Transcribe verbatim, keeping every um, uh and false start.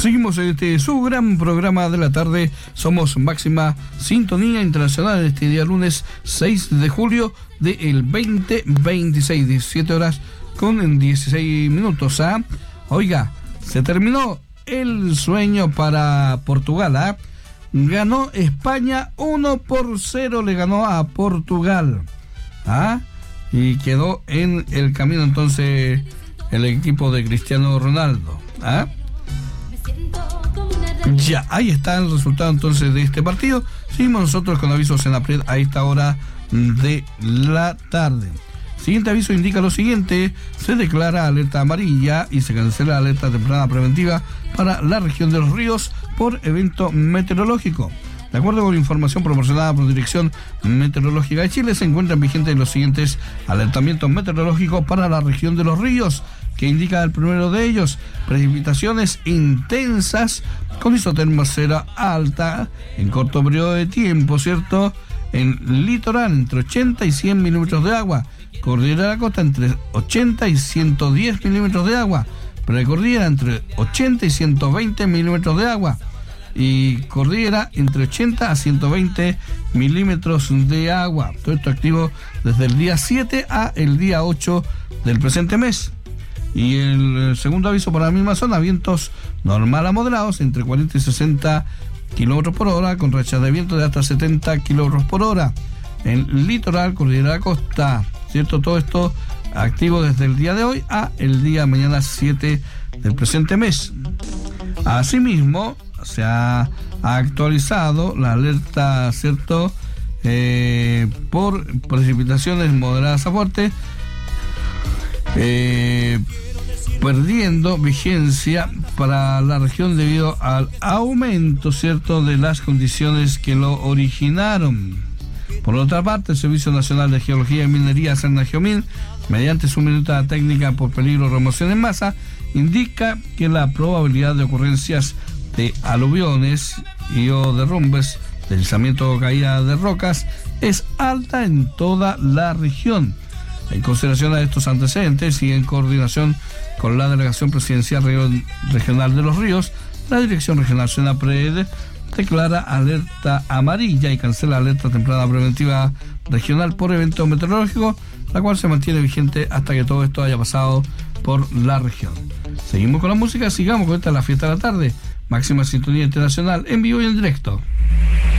Seguimos en este su gran programa de la tarde. Somos Máxima Sintonía Internacional en este día lunes seis de julio del veinte veintiséis, diecisiete horas con dieciséis minutos. ¿ah? Oiga, se terminó el sueño para Portugal. ¿ah? Ganó España uno por cero, le ganó a Portugal. ¿ah? Y quedó en el camino entonces el equipo de Cristiano Ronaldo. ¿ah? Ya, ahí está el resultado entonces de este partido. Seguimos nosotros con avisos en la P R E D a esta hora de la tarde. Siguiente aviso indica lo siguiente: se declara alerta amarilla y se cancela la alerta temprana preventiva para la región de los ríos por evento meteorológico. De acuerdo con la información proporcionada por Dirección Meteorológica de Chile, se encuentran vigentes los siguientes alertamientos meteorológicos para la región de los ríos, que indica el primero de ellos: precipitaciones intensas con isoterma cero alta en corto periodo de tiempo, ¿cierto? En litoral entre ochenta y cien milímetros de agua, cordillera de la costa entre ochenta y ciento diez milímetros de agua, precordillera entre ochenta y ciento veinte milímetros de agua y cordillera entre ochenta a ciento veinte milímetros de agua. Todo esto activo desde el día siete a el día ocho del presente mes. Y el segundo aviso para la misma zona: vientos normal a moderados entre cuarenta y sesenta kilómetros por hora, con rachas de viento de hasta setenta kilómetros por hora. En litoral, cordillera de la costa, ¿cierto? Todo esto activo desde el día de hoy a el día mañana siete del presente mes. Asimismo, se ha actualizado la alerta, ¿cierto? Eh, por precipitaciones moderadas a fuertes, eh, perdiendo vigencia para la región debido al aumento, ¿cierto?, de las condiciones que lo originaron. Por otra parte, el Servicio Nacional de Geología y Minería, Cernageomin, mediante su minuta técnica por peligro de remoción en masa, indica que la probabilidad de ocurrencias de aluviones y o derrumbes, deslizamiento o caída de rocas es alta en toda la región. En consideración a estos antecedentes y en coordinación con la Delegación Presidencial Regional de los Ríos, la Dirección Regional SENAPRED declara alerta amarilla y cancela alerta temprana preventiva regional por evento meteorológico, la cual se mantiene vigente hasta que todo esto haya pasado por la región. Seguimos con la música, sigamos con esta la fiesta de la tarde. Máxima Sintonía Internacional en vivo y en directo.